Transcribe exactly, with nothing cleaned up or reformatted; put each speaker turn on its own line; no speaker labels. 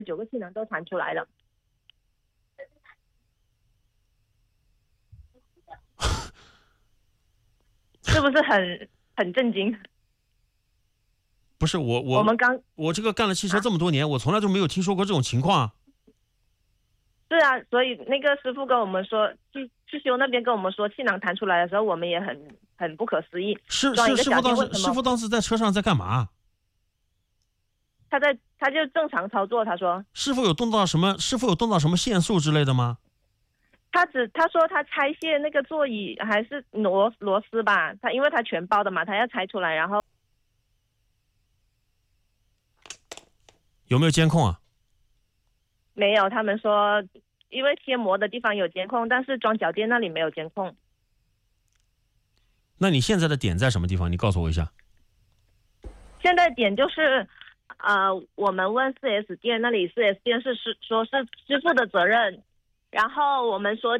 九个气囊都弹出来了，是不是很很震惊？
不是我我
我们刚
我这个干了汽车这么多年，啊、我从来就没有听说过这种情况。
是啊，所以那个师傅跟我们说，去去修那边跟我们说气囊弹出来的时候，我们也很很不可思议。
是
装一个
是师傅当时
小件为什么
师傅当时在车上在干嘛？
他在他就正常操作，他说
师傅有动到什么？师傅有动到什么线束之类的吗？
他只他说他拆卸那个座椅还是螺螺丝吧，他因为他全包的嘛，他要拆出来，然后
有没有监控啊？
没有，他们说因为贴膜的地方有监控，但是装脚垫那里没有监控。
那你现在的点在什么地方？你告诉我一下。
现在点就是，呃，我们问 四 S 店，那里 四 S 店是是说是师傅的责任，然后我们说